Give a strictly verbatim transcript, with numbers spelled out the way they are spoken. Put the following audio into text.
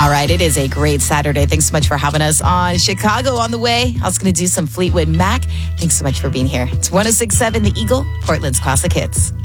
All right, it is a great Saturday. Thanks so much for having us on Chicago on the way. I was going to do some Fleetwood Mac. Thanks so much for being here. It's one oh six point seven The Eagle, Portland's classic hits.